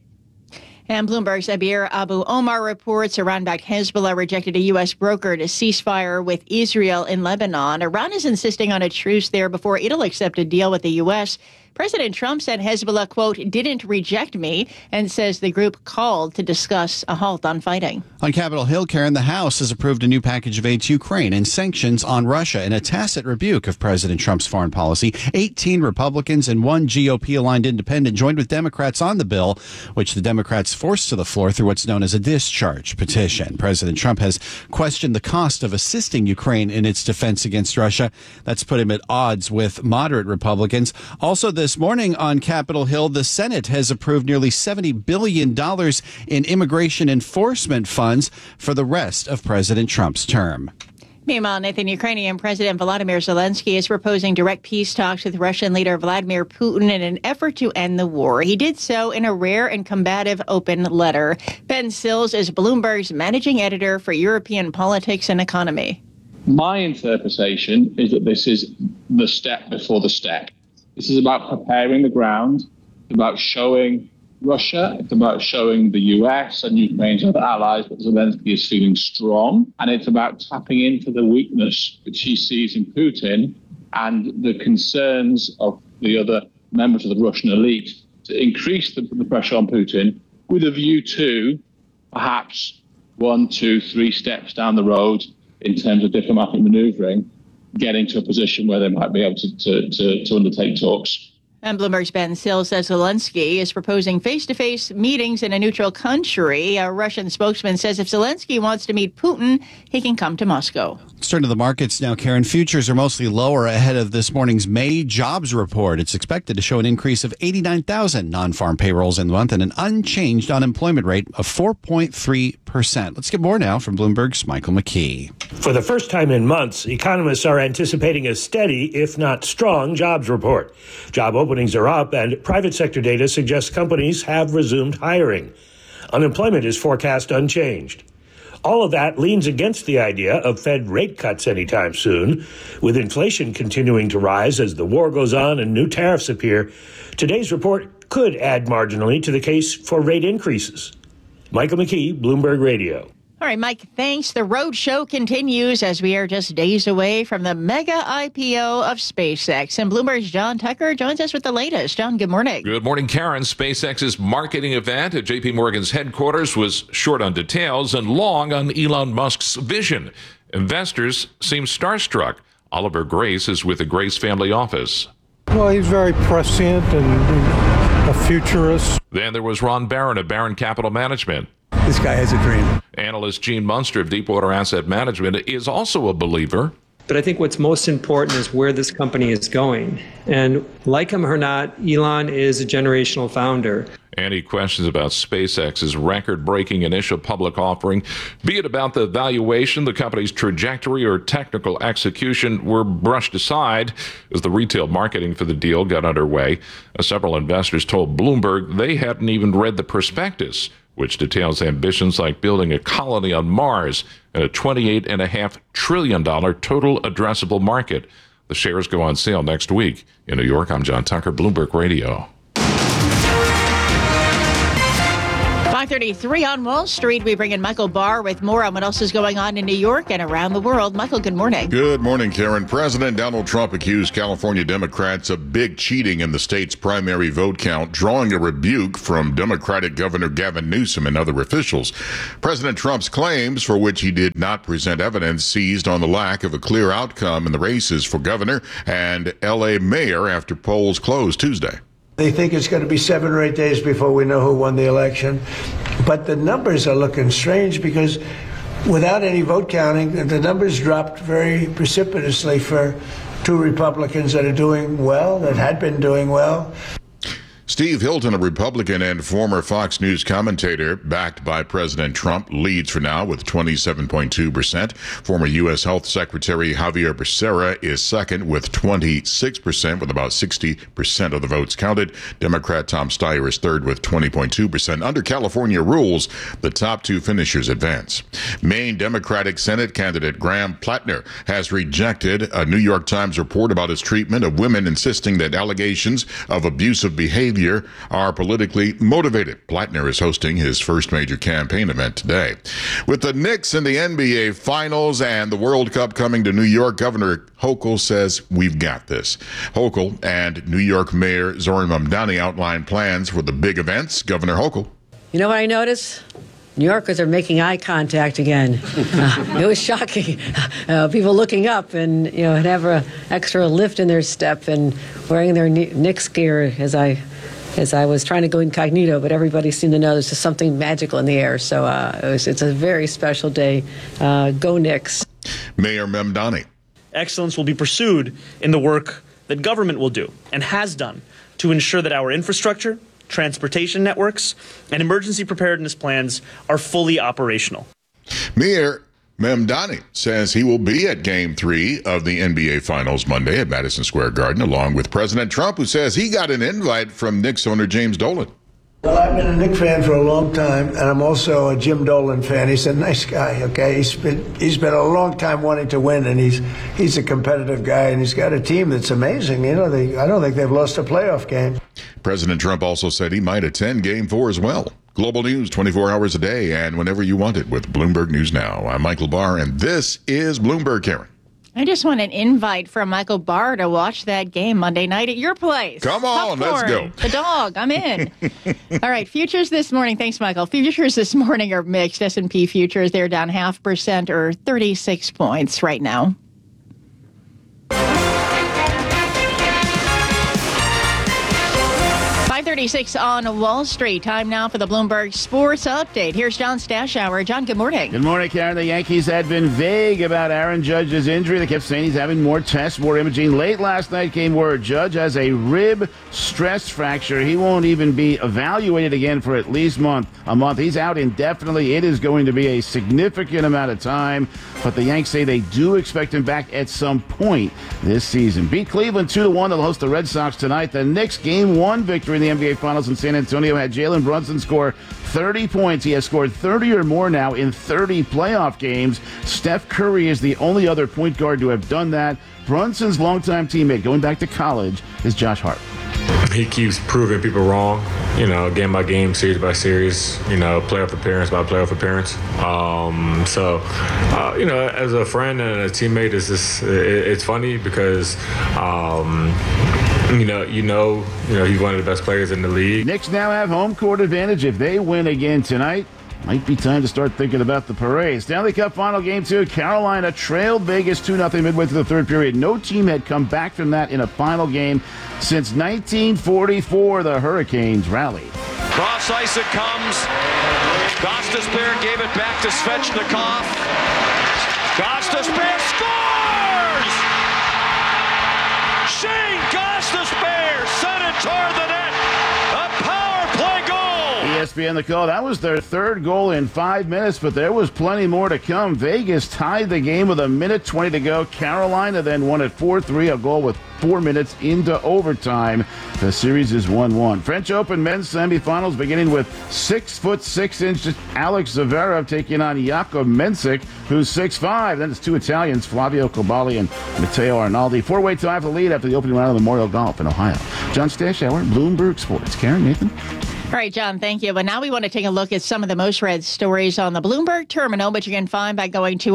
And Bloomberg's Abir Abu Omar reports Iran-backed Hezbollah rejected a U.S. brokered ceasefire with Israel in Lebanon. Iran is insisting on a truce there before it'll accept a deal with the U.S. President Trump said Hezbollah, quote, didn't reject me, and says the group called to discuss a halt on fighting. On Capitol Hill, Karen, the House has approved a new package of aid to Ukraine and sanctions on Russia in a tacit rebuke of President Trump's foreign policy. 18 Republicans and one GOP-aligned independent joined with Democrats on the bill, which the Democrats forced to the floor through what's known as a discharge petition. President Trump has questioned the cost of assisting Ukraine in its defense against Russia. That's put him at odds with moderate Republicans. Also, this morning on Capitol Hill, the Senate has approved nearly $70 billion in immigration enforcement funds for the rest of President Trump's term. Meanwhile, Nathan, Ukrainian President Volodymyr Zelensky is proposing direct peace talks with Russian leader Vladimir Putin in an effort to end the war. He did so in a rare and combative open letter. Ben Sills is Bloomberg's managing editor for European politics and economy. My interpretation is that this is the step before the step. This is about preparing the ground, it's about showing Russia, it's about showing the US and Ukraine's other allies that Zelensky is feeling strong, and it's about tapping into the weakness which he sees in Putin and the concerns of the other members of the Russian elite to increase the pressure on Putin with a view to perhaps 1, 2, 3 steps down the road in terms of diplomatic maneuvering, getting to a position where they might be able to undertake talks. And Bloomberg's Ben Sills says Zelensky is proposing face-to-face meetings in a neutral country. A Russian spokesman says if Zelensky wants to meet Putin, he can come to Moscow. Let's turn to the markets now, Karen. Futures are mostly lower ahead of this morning's May jobs report. It's expected to show an increase of 89,000 non-farm payrolls in the month and an unchanged unemployment rate of 4.3%. Let's get more now from Bloomberg's Michael McKee. For the first time in months, economists are anticipating a steady, if not strong, jobs report. Job openings are up, and private sector data suggests companies have resumed hiring. Unemployment is forecast unchanged. All of that leans against the idea of Fed rate cuts anytime soon. With inflation continuing to rise as the war goes on and new tariffs appear, today's report could add marginally to the case for rate increases. Michael McKee, Bloomberg Radio. All right, Mike, thanks. The road show continues as we are just days away from the mega IPO of SpaceX. And Bloomberg's John Tucker joins us with the latest. John, good morning. Good morning, Karen. SpaceX's marketing event at JP Morgan's headquarters was short on details and long on Elon Musk's vision. Investors seem starstruck. Oliver Grace is with the Grace family office. Well, he's very prescient and a futurist. Then there was Ron Barron of Barron Capital Management. This guy has a dream. Analyst Gene Munster of Deepwater Asset Management is also a believer. But I think what's most important is where this company is going. And like him or not, Elon is a generational founder. Any questions about SpaceX's record-breaking initial public offering, be it about the valuation, the company's trajectory, or technical execution, were brushed aside as the retail marketing for the deal got underway. Several investors told Bloomberg they hadn't even read the prospectus which details ambitions like building a colony on Mars and a $28.5 trillion total addressable market. The shares go on sale next week. In New York, I'm John Tucker, Bloomberg Radio. 5:33 on Wall Street. We bring in Michael Barr with more on what else is going on in New York and around the world. Michael, good morning. Good morning, Karen. President Donald Trump accused California Democrats of big cheating in the state's primary vote count, drawing a rebuke from Democratic Governor Gavin Newsom and other officials. President Trump's claims, for which he did not present evidence, seized on the lack of a clear outcome in the races for governor and L.A. mayor after polls closed Tuesday. They think it's going to be 7 or 8 days before we know who won the election. But the numbers are looking strange because without any vote counting, the numbers dropped very precipitously for two Republicans that are doing well, that had been doing well. Steve Hilton, a Republican and former Fox News commentator backed by President Trump, leads for now with 27.2%. Former U.S. Health Secretary Javier Becerra is second with 26%, with about 60% of the votes counted. Democrat Tom Steyer is third with 20.2%. Under California rules, the top two finishers advance. Maine Democratic Senate candidate Graham Plattner has rejected a New York Times report about his treatment of women, insisting that allegations of abusive behavior are politically motivated. Plattner is hosting his first major campaign event today. With the Knicks in the NBA Finals and the World Cup coming to New York, Governor Hochul says, "We've got this." Hochul and New York Mayor Zohran Mamdani outlined plans for the big events. Governor Hochul. You know what I noticed? New Yorkers are making eye contact again. It was shocking. People looking up and, have an extra lift in their step and wearing their Knicks gear as I was trying to go incognito, but everybody seemed to know there's just something magical in the air. So it's a very special day. Go Knicks. Mayor Mamdani. Excellence will be pursued in the work that government will do and has done to ensure that our infrastructure, transportation networks, and emergency preparedness plans are fully operational. Mayor Mamdani says he will be at Game 3 of the NBA Finals Monday at Madison Square Garden, along with President Trump, who says he got an invite from Knicks owner James Dolan. Well, I've been a Knicks fan for a long time, and I'm also a Jim Dolan fan. He's a nice guy, okay? He's been a long time wanting to win, and he's a competitive guy, and he's got a team that's amazing. I don't think they've lost a playoff game. President Trump also said he might attend Game 4 as well. Global news 24 hours a day and whenever you want it with Bloomberg News Now. I'm Michael Barr, and this is Bloomberg, Karen. I just want an invite from Michael Barr to watch that game Monday night at your place. Come on, let's go. The dog, I'm in. All right, futures this morning. Thanks, Michael. Futures this morning are mixed. S&P futures, they're down 0.5% or 36 points right now. .36 on Wall Street. Time now for the Bloomberg Sports Update. Here's John Stashower. John, good morning. Good morning, Karen. The Yankees had been vague about Aaron Judge's injury. They kept saying he's having more tests, more imaging. Late last night came word Judge has a rib stress fracture. He won't even be evaluated again for at least a month. He's out indefinitely. It is going to be a significant amount of time, but the Yanks say they do expect him back at some point this season. Beat Cleveland 2-1. They'll host the Red Sox tonight. The Knicks Game 1 victory in the NBA Finals in San Antonio had Jalen Brunson score 30 points. He has scored 30 or more now in 30 playoff games. Steph Curry is the only other point guard to have done that. Brunson's longtime teammate, going back to college, is Josh Hart. He keeps proving people wrong, game by game, series by series, playoff appearance by playoff appearance. As a friend and a teammate, it's funny because, he's one of the best players in the league. Knicks now have home court advantage. If they win again tonight, might be time to start thinking about the parade. Stanley Cup Final Game 2. Carolina trailed Vegas 2-0 midway through the third period. No team had come back from that in a final game since 1944. The Hurricanes rallied. Cross ice it comes. Gostisbehere gave it back to Svechnikov. Gostisbehere scores! Shane Gostisbehere sent it toward the net. A power play goal! ESPN the call. That was their third goal in 5 minutes, but there was plenty more to come. Vegas tied the game with 1:20 to go. Carolina then won at 4-3, a goal with 4 minutes into overtime. The series is 1-1. French Open men's semifinals beginning with 6'6" Alex Zverev taking on Jakub Mensik, who's 6'5". Then it's two Italians, Flavio Coballi and Matteo Arnaldi. Four-way tie for the lead after the opening round of Memorial Golf in Ohio. John Stashauer, Bloomberg Sports. Karen, Nathan? All right, John, thank you. But now we want to take a look at some of the most read stories on the Bloomberg terminal, which you can find by going to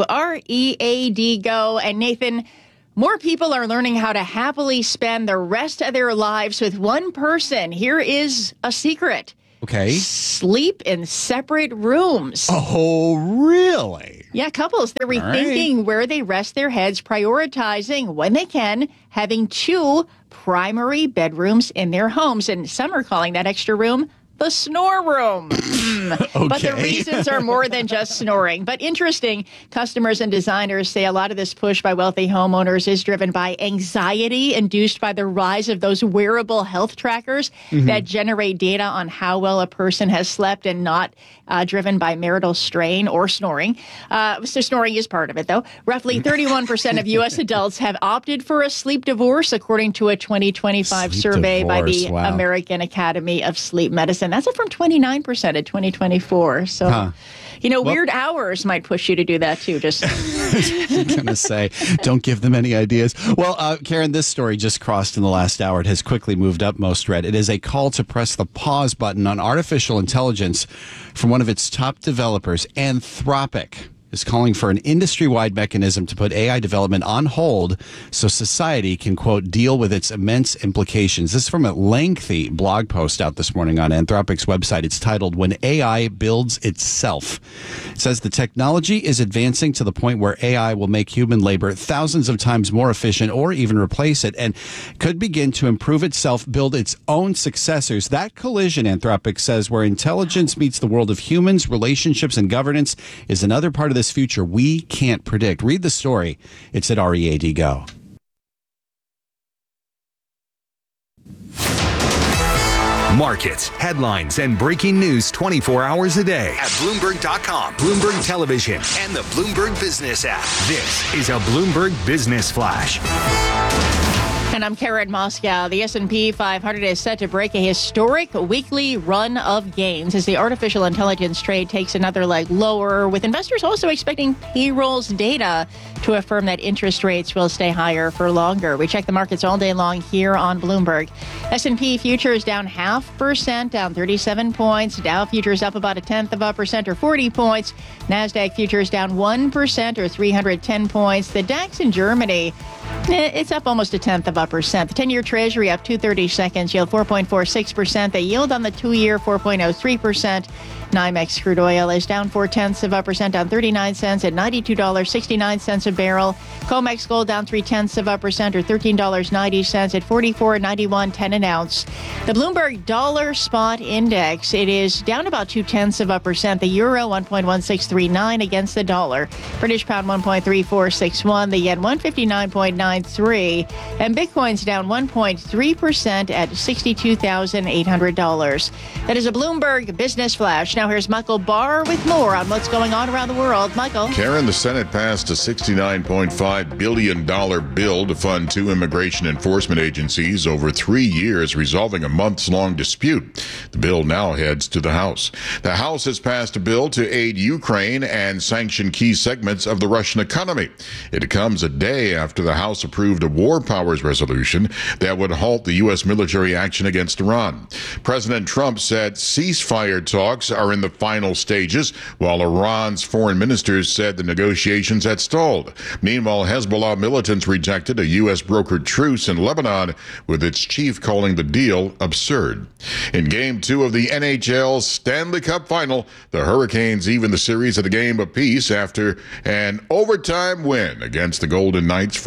READ Go. And Nathan, more people are learning how to happily spend the rest of their lives with one person. Here is a secret. Okay. Sleep in separate rooms. Oh, really? Yeah, couples, they're rethinking where they rest their heads, prioritizing, when they can, having two primary bedrooms in their homes. And some are calling that extra room the snore room. But the reasons are more than just snoring. But interesting, customers and designers say a lot of this push by wealthy homeowners is driven by anxiety induced by the rise of those wearable health trackers that generate data on how well a person has slept, and not driven by marital strain or snoring. So snoring is part of it, though. Roughly 31% of U.S. adults have opted for a sleep divorce, according to a 2025 survey by the American Academy of Sleep Medicine. That's up from 29% in 2024. So, weird hours might push you to do that, too. Just I'm going to say, don't give them any ideas. Well, Karen, this story just crossed in the last hour. It has quickly moved up most read. It is a call to press the pause button on artificial intelligence from one of its top developers. Anthropic is calling for an industry-wide mechanism to put AI development on hold so society can, quote, deal with its immense implications. This is from a lengthy blog post out this morning on Anthropic's website. It's titled, When AI Builds Itself. It says the technology is advancing to the point where AI will make human labor thousands of times more efficient or even replace it, and could begin to improve itself, build its own successors. That collision, Anthropic says, where intelligence meets the world of humans, relationships, and governance, is another part of this future we can't predict. Read the story. It's at READ Go. Markets, headlines, and breaking news 24 hours a day at Bloomberg.com, Bloomberg Television, and the Bloomberg Business app. This is a Bloomberg Business Flash. And I'm Karen Moscow. The S&P 500 is set to break a historic weekly run of gains as the artificial intelligence trade takes another leg lower, with investors also expecting payrolls data to affirm that interest rates will stay higher for longer. We check the markets all day long here on Bloomberg. S&P futures down 0.5%, down 37 points. Dow futures up about 0.1% or 40 points. NASDAQ futures down 1% or 310 points. The DAX in Germany, it's up almost 0.1%. The 10-year Treasury up 2/30 seconds, yield 4.46%. The yield on the 2-year 4.03%. NYMEX crude oil is down 0.4%, down 39 cents at $92.69 a barrel. COMEX gold down 0.3% or $13.90 at $44.91.10 an ounce. The Bloomberg Dollar Spot Index, it is down about 0.2%. The euro 1.1639 against the dollar. British pound 1.3461. The yen 159.93. And Bitcoin's down 1.3% at $62,800. That is a Bloomberg Business Flash. Now here's Michael Barr with more on what's going on around the world. Michael. Karen, the Senate passed a $69.5 billion bill to fund two immigration enforcement agencies over 3 years, resolving a months-long dispute. The bill now heads to the House. The House has passed a bill to aid Ukraine and sanction key segments of the Russian economy. It comes a day after the House approved a war powers resolution that would halt the U.S. military action against Iran. President Trump said ceasefire talks are in the final stages, while Iran's foreign ministers said the negotiations had stalled. Meanwhile, Hezbollah militants rejected a U.S. brokered truce in Lebanon, with its chief calling the deal absurd. In Game 2 of the NHL Stanley Cup Final, the Hurricanes even the series at a game apiece after an overtime win against the Golden Knights 4-3.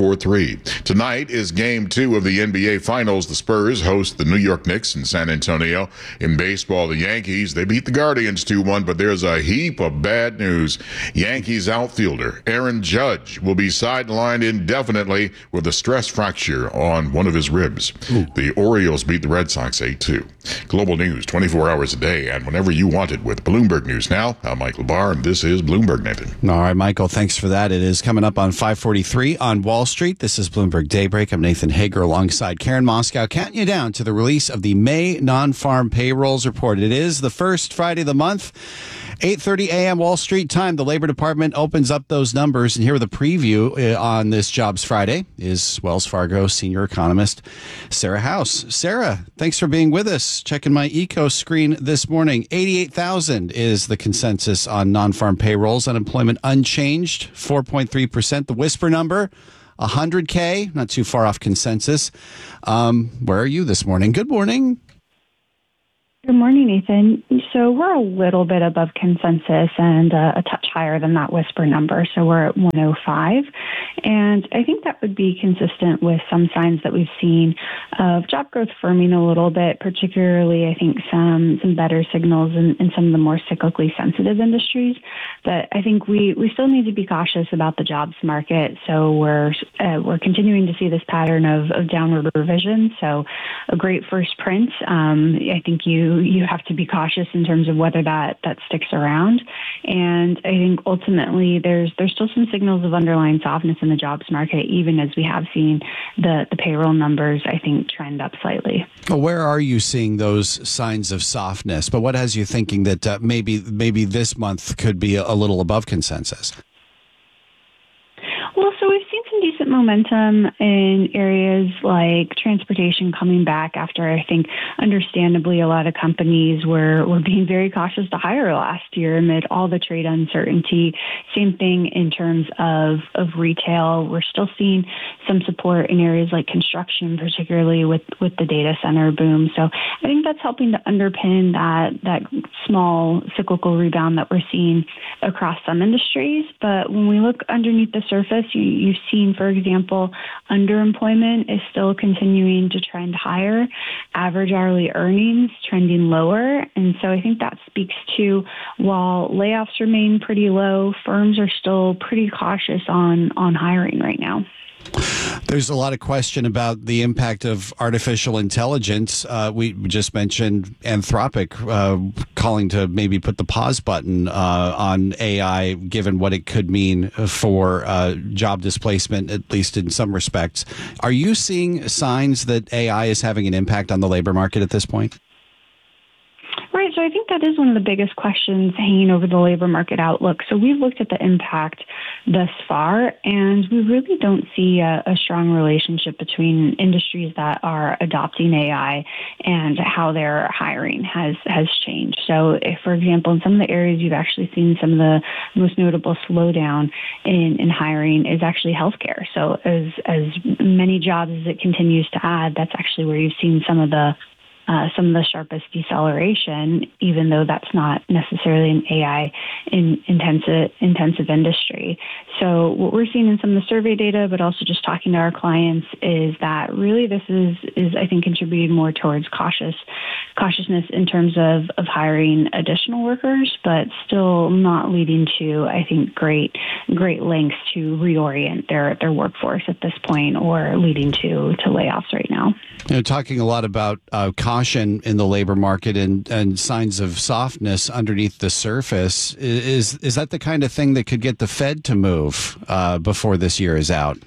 NBC. Tonight is Game 2 of the NBA Finals. The Spurs host the New York Knicks in San Antonio. In baseball, the Yankees, they beat the Guardians 2-1, but there's a heap of bad news. Yankees outfielder Aaron Judge will be sidelined indefinitely with a stress fracture on one of his ribs. The Orioles beat the Red Sox 8-2. Global news 24 hours a day and whenever you want it with Bloomberg News Now. I'm Michael Barr, and this is Bloomberg, Nathan. All right, Michael, thanks for that. It is coming up on 5:43 on Wall Street. This is Bloomberg Daybreak. I'm Nathan Hager alongside Karen Moscow, counting you down to the release of the May non-farm payrolls report. It is the first Friday of the month. 8:30 a.m. Wall Street time. The Labor Department opens up those numbers. And here with a preview on this Jobs Friday is Wells Fargo senior economist Sarah House. Sarah, thanks for being with us. Checking my eco screen this morning. 88,000 is the consensus on non-farm payrolls. Unemployment unchanged, 4.3%. The whisper number, 100K, not too far off consensus. Where are you this morning? Good morning. Good morning, Nathan. So we're a little bit above consensus and a touch higher than that whisper number. So we're at 105. And I think that would be consistent with some signs that we've seen of job growth firming a little bit, particularly I think some better signals in some of the more cyclically sensitive industries. But I think we still need to be cautious about the jobs market. So we're continuing to see this pattern of downward revision. So a great first print. I think you have to be cautious in terms of whether that sticks around. And I think ultimately there's still some signals of underlying softness in the jobs market, even as we have seen the payroll numbers, I think, trend up slightly. Well, where are you seeing those signs of softness? But what has you thinking that maybe this month could be a little above consensus? Well, so we've seen some decent momentum in areas like transportation coming back after, I think, understandably, a lot of companies were being very cautious to hire last year amid all the trade uncertainty. Same thing in terms of retail. We're still seeing some support in areas like construction, particularly with the data center boom. So I think that's helping to underpin that small cyclical rebound that we're seeing across some industries. But when we look underneath the surface, you've seen, for example, underemployment is still continuing to trend higher, average hourly earnings trending lower. And so I think that speaks to, while layoffs remain pretty low, firms are still pretty cautious on hiring right now. There's a lot of question about the impact of artificial intelligence. We just mentioned Anthropic calling to maybe put the pause button on AI, given what it could mean for job displacement, at least in some respects. Are you seeing signs that AI is having an impact on the labor market at this point? Right. So I think that is one of the biggest questions hanging over the labor market outlook. So we've looked at the impact thus far, and we really don't see a strong relationship between industries that are adopting AI and how their hiring has changed. So if, for example, in some of the areas you've actually seen some of the most notable slowdown in hiring is actually healthcare. So as many jobs as it continues to add, that's actually where you've seen some of the sharpest deceleration, even though that's not necessarily an AI intensive industry. So what we're seeing in some of the survey data, but also just talking to our clients, is that really this is I think contributing more towards cautiousness in terms of hiring additional workers, but still not leading to, I think, great lengths to reorient their workforce at this point, or leading to layoffs right now. Talking a lot about caution in the labor market and signs of softness underneath the surface. Is that the kind of thing that could get the Fed to move before this year is out?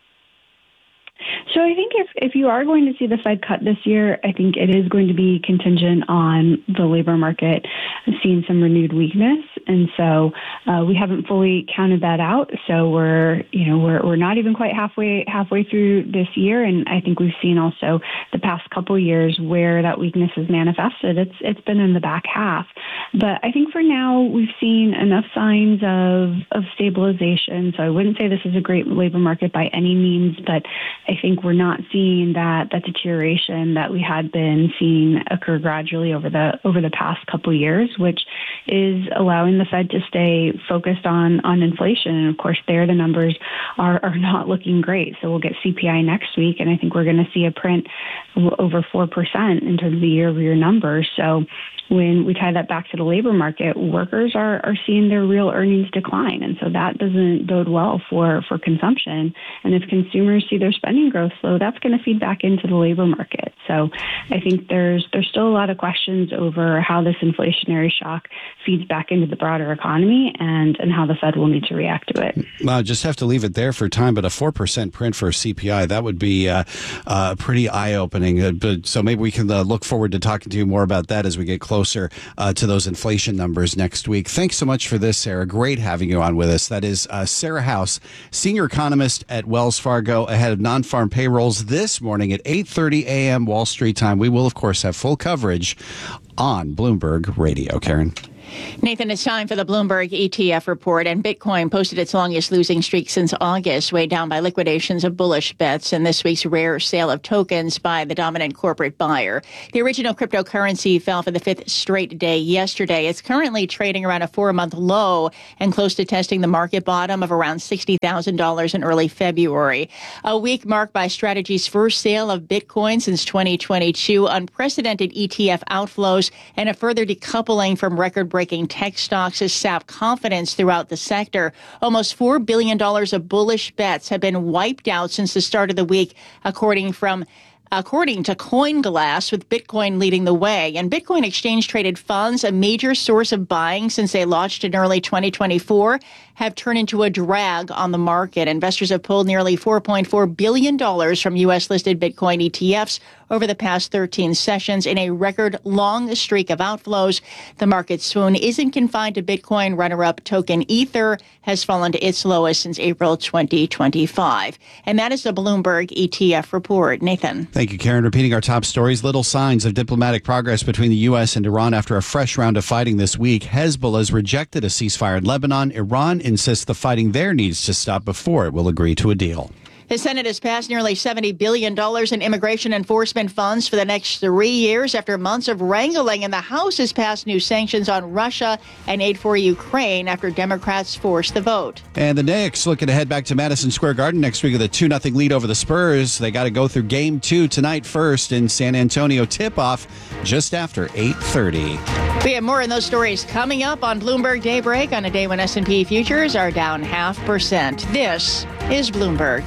So I think if you are going to see the Fed cut this year, I think it is going to be contingent on the labor market seeing some renewed weakness. And so we haven't fully counted that out. So we're not even quite halfway through this year. And I think we've seen also the past couple of years where that weakness is manifested. It's been in the back half. But I think for now we've seen enough signs of stabilization. So I wouldn't say this is a great labor market by any means, but I think we're not seeing that deterioration that we had been seeing occur gradually over the past couple of years, which is allowing the Fed to stay focused on inflation. And of course, there the numbers are not looking great. So we'll get CPI next week, and I think we're going to see a print over 4% in terms of the year-over-year numbers. So when we tie that back to the labor market, workers are seeing their real earnings decline. And so that doesn't bode well for consumption. And if consumers see their spending growth slow, that's going to feed back into the labor market. So I think there's still a lot of questions over how this inflationary shock feeds back into the broader economy and how the Fed will need to react to it. Well, just have to leave it there for time, but a 4% print for CPI, that would be pretty eye-opening. So maybe we can look forward to talking to you more about that as we get closer to those inflation numbers next week. Thanks so much for this, Sarah. Great having you on with us. That is Sarah House, senior economist at Wells Fargo, ahead of non-farm payrolls this morning at 8:30 a.m. Wall Street time. We will, of course, have full coverage on Bloomberg Radio. Karen. Nathan, it's time for the Bloomberg ETF report, and Bitcoin posted its longest losing streak since August, weighed down by liquidations of bullish bets and this week's rare sale of tokens by the dominant corporate buyer. The original cryptocurrency fell for the fifth straight day yesterday. It's currently trading around a 4-month low and close to testing the market bottom of around $60,000 in early February. A week marked by Strategy's first sale of Bitcoin since 2022, unprecedented ETF outflows, and a further decoupling from record-breaking tech stocks has sapped confidence throughout the sector. Almost $4 billion of bullish bets have been wiped out since the start of the week, according to CoinGlass, with Bitcoin leading the way. And Bitcoin exchange-traded funds, a major source of buying since they launched in early 2024, have turned into a drag on the market. Investors have pulled nearly $4.4 billion from U.S.-listed Bitcoin ETFs over the past 13 sessions in a record-long streak of outflows. The market swoon isn't confined to Bitcoin. Runner-up token Ether has fallen to its lowest since April 2025. And that is the Bloomberg ETF report. Nathan. Thank you, Karen. Repeating our top stories, little signs of diplomatic progress between the U.S. and Iran after a fresh round of fighting this week. Hezbollah has rejected a ceasefire in Lebanon. Iran insists the fighting there needs to stop before it will agree to a deal. The Senate has passed nearly $70 billion in immigration enforcement funds for the next 3 years after months of wrangling, and the House has passed new sanctions on Russia and aid for Ukraine after Democrats forced the vote. And the Knicks looking to head back to Madison Square Garden next week with a 2-0 lead over the Spurs. They got to go through Game 2 tonight first in San Antonio. Tip-off just after 8:30. We have more on those stories coming up on Bloomberg Daybreak on a day when S&P futures are down 0.5%. This is Bloomberg.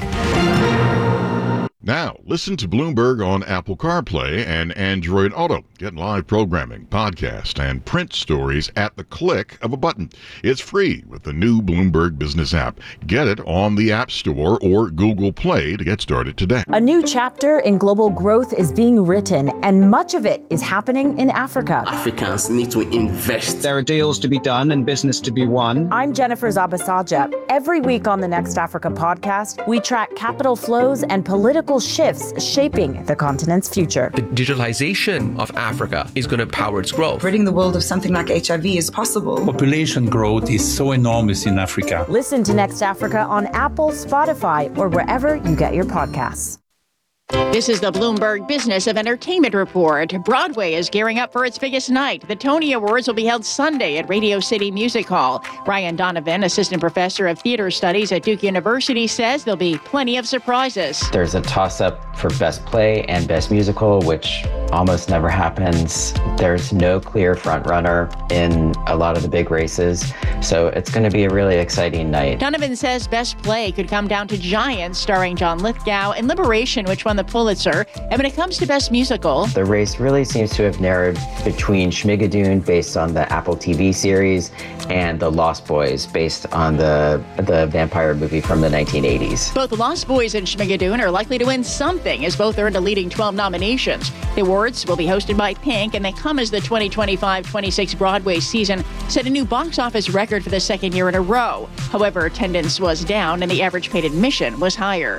Now, listen to Bloomberg on Apple CarPlay and Android Auto. Get live programming, podcast, and print stories at the click of a button. It's free with the new Bloomberg Business app. Get it on the App Store or Google Play to get started today. A new chapter in global growth is being written, and much of it is happening in Africa. Africans need to invest. There are deals to be done and business to be won. I'm Jennifer Zabasaja. Every week on the Next Africa podcast, we track capital flows and political shifts shaping the continent's future. The digitalization of Africa is going to power its growth. Ridding the world of something like HIV is possible. Population growth is so enormous in Africa. Listen to Next Africa on Apple, Spotify, or wherever you get your podcasts. This is the Bloomberg Business of Entertainment Report. Broadway is gearing up for its biggest night. The Tony Awards will be held Sunday at Radio City Music Hall. Ryan Donovan, assistant professor of theater studies at Duke University, says there'll be plenty of surprises. There's a toss-up for Best Play and Best Musical, which almost never happens. There's no clear frontrunner in a lot of the big races, so it's going to be a really exciting night. Donovan says Best Play could come down to Giants, starring John Lithgow, and Liberation, which won the Pulitzer. And when it comes to Best Musical, the race really seems to have narrowed between Schmigadoon, based on the Apple TV series, and The Lost Boys, based on the vampire movie from the 1980s. Both Lost Boys and Schmigadoon are likely to win something, as both earned a leading 12 nominations. The awards will be hosted by Pink, and they come as the 2025-26 Broadway season set a new box office record for the second year in a row. However, attendance was down, and the average paid admission was higher.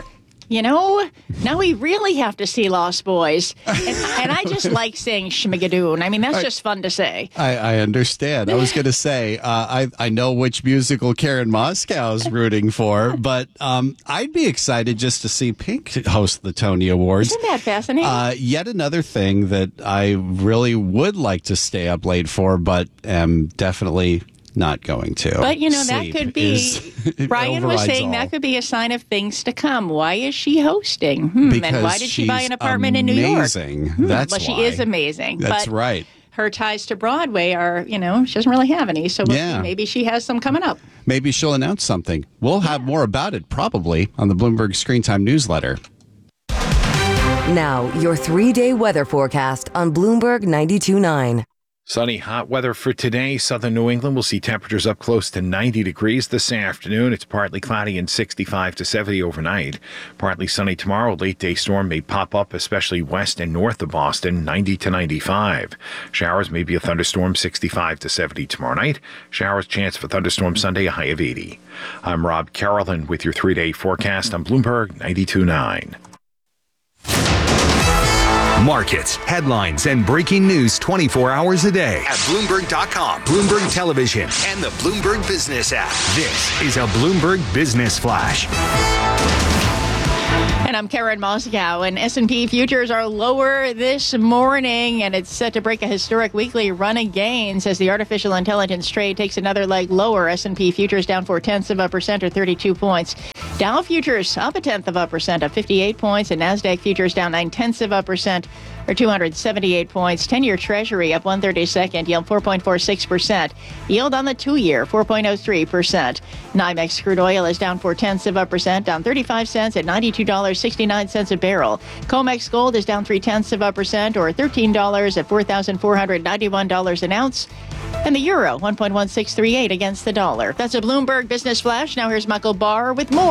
now we really have to see Lost Boys. And I just like saying Schmigadoon. I mean, that's just fun to say. I understand. I was going to say, I know which musical Karen Moscow's rooting for, but I'd be excited just to see Pink host the Tony Awards. Isn't that fascinating? Yet another thing that I really would like to stay up late for, but am definitely not going to. But, that Sleep could be, Brian was saying all. that could be a sign of things to come. Why is she hosting? And why did she buy an apartment in New York? Amazing. That's well, she is amazing. That's but right. Her ties to Broadway are, she doesn't really have any. So we'll see. Maybe she has some coming up. Maybe she'll announce something. We'll have more about it probably on the Bloomberg Screen Time newsletter. Now, your 3-day weather forecast on Bloomberg 92.9. Sunny, hot weather for today. Southern New England will see temperatures up close to 90 degrees this afternoon. It's partly cloudy and 65 to 70 overnight. Partly sunny tomorrow. Late day storm may pop up, especially west and north of Boston, 90 to 95. Showers, maybe a thunderstorm, 65 to 70 tomorrow night. Showers, chance for thunderstorm Sunday, a high of 80. I'm Rob Carolyn with your 3-day forecast on Bloomberg 92.9. Markets, headlines, and breaking news 24 hours a day at Bloomberg.com, Bloomberg Television, and the Bloomberg Business app. This is a Bloomberg Business Flash. And I'm Karen Moscow, and S&P futures are lower this morning, and it's set to break a historic weekly run of gains as the artificial intelligence trade takes another leg lower. S&P futures down 0.4% or 32 points. Dow futures up 0.1% at 58 points, and NASDAQ futures down 0.9% or 278 points. 10-year Treasury up 1/32, yield 4.46%. Yield on the 2-year 4.03%. NYMEX crude oil is down 0.4%, down 35 cents at $92.69 a barrel. COMEX gold is down 0.3% or $13 at $4,491 an ounce. And the euro 1.1638 against the dollar. That's a Bloomberg Business Flash. Now here's Michael Barr with more.